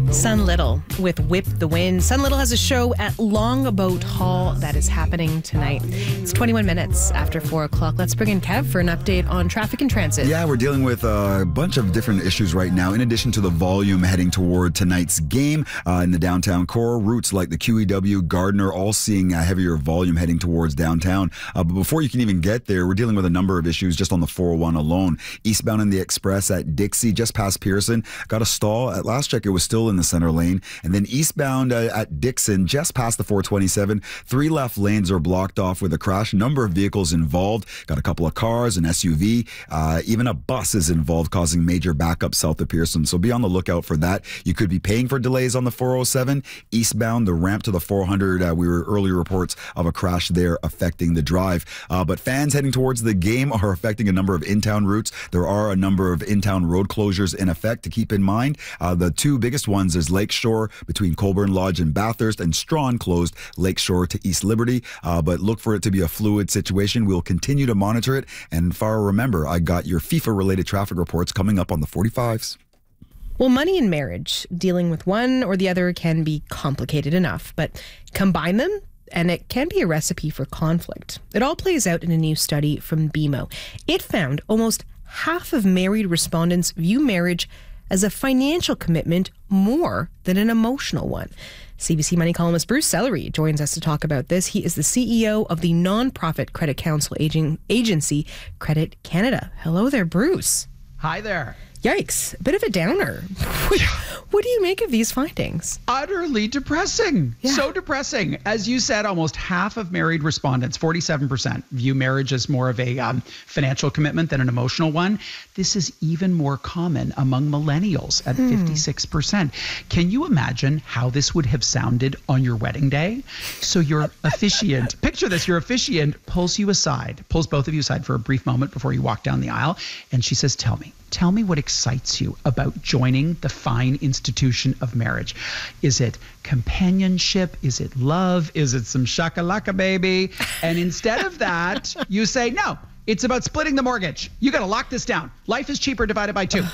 Sun Little with Whip the Wind. Sun Little has a show at Longboat Hall that is happening tonight. It's 21 minutes after 4 o'clock. Let's bring in Kev for an update on traffic and transit. Yeah, we're dealing with a bunch of different issues right now. In addition to the volume heading toward tonight's game in the downtown core, routes like the QEW, Gardner, all seeing a heavier volume heading towards downtown. But before you can even get there, we're dealing with a number of issues just on the 401 alone. Eastbound in the Express at Dixie, just past Pearson, got a stall. At last check, it was still in the center lane. And then eastbound at Dixon, just past the 427, 3 left lanes are blocked off with a crash. Number of vehicles involved. Got a couple of cars, an SUV, even a bus is involved, causing major backup south of Pearson. So be on the lookout for that. You could be paying for delays on the 407. Eastbound, the ramp to the 400, we were earlier reports of a crash there affecting the drive. But fans heading towards the game are affecting a number of in-town routes. There are a number of in-town road closures in effect to keep in mind. The two biggest ones is Lakeshore between Colborne Lodge and Bathurst, and Strawn closed Lakeshore to East Liberty. But look for it to be a fluid situation. We'll continue to monitor it. And Farah, remember, I got your FIFA-related traffic reports coming up on the 45s. Well, money and marriage, dealing with one or the other can be complicated enough, but combine them and it can be a recipe for conflict. It all plays out in a new study from BMO. It found almost half of married respondents view marriage as a financial commitment more than an emotional one. CBC Money columnist Bruce Sellery joins us to talk about this. He is the CEO of the nonprofit credit counsel agency, Credit Canada. Hello there, Bruce. Hi there. Yikes, a bit of a downer. What do you make of these findings? Utterly depressing. Yeah. So depressing. As you said, almost half of married respondents, 47%, view marriage as more of a financial commitment than an emotional one. This is even more common among millennials at 56%. Can you imagine how this would have sounded on your wedding day? So your officiant, picture this, your officiant pulls both of you aside for a brief moment before you walk down the aisle, and she says, tell me what excites you about joining the fine institution of marriage. Is it companionship? Is it love? Is it some shakalaka baby? And instead of that, you say, no, it's about splitting the mortgage. You got to lock this down. Life is cheaper divided by 2.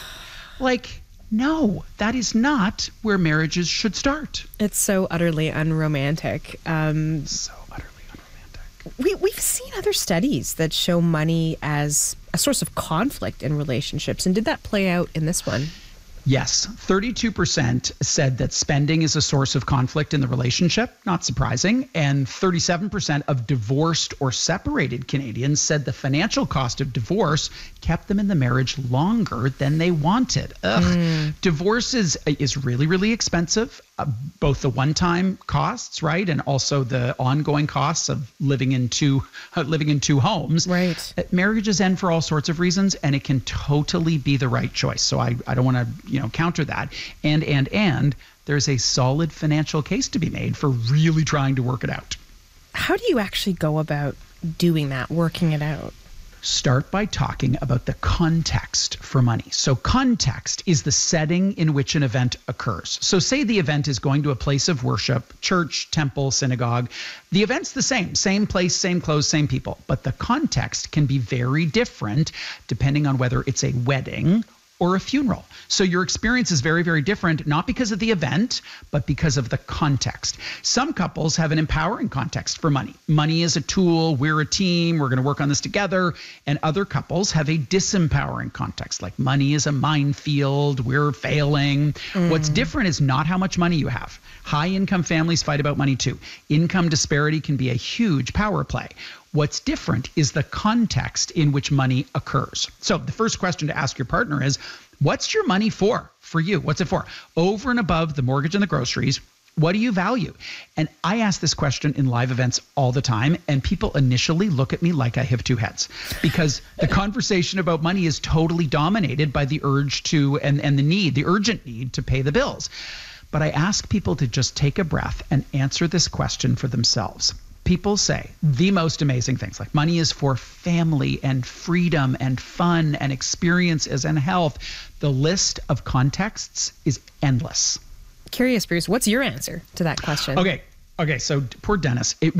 No, that is not where marriages should start. It's so utterly unromantic. We've seen other studies that show money as a source of conflict in relationships. And did that play out in this one? Yes, 32% said that spending is a source of conflict in the relationship, not surprising. And 37% of divorced or separated Canadians said the financial cost of divorce kept them in the marriage longer than they wanted. Divorce is really, really expensive. Both the one-time costs, right, and also the ongoing costs of living in two homes. Right. Marriages end for all sorts of reasons, and it can totally be the right choice. So I don't want to counter that. And there's a solid financial case to be made for really trying to work it out. How do you actually go about doing that, working it out? Start by talking about the context for money. So context is the setting in which an event occurs. So say the event is going to a place of worship, church, temple, synagogue. The event's the same place, same clothes, same people. But the context can be very different depending on whether it's a wedding or a funeral. So your experience is very, very different, not because of the event, but because of the context. Some couples have an empowering context for money. Money is a tool, we're a team, we're going to work on this together. And other couples have a disempowering context, like money is a minefield, we're failing. What's different is not how much money you have. High income families fight about money too. Income disparity can be a huge power play. What's different is the context in which money occurs. So the first question to ask your partner is, what's your money for you? What's it for? Over and above the mortgage and the groceries, what do you value? And I ask this question in live events all the time, and people initially look at me like I have 2 heads, because the conversation about money is totally dominated by the urge to, and the urgent need to pay the bills. But I ask people to just take a breath and answer this question for themselves. People say the most amazing things, like money is for family and freedom and fun and experiences and health. The list of contexts is endless. Curious, Bruce, what's your answer to that question? Okay, so poor Dennis.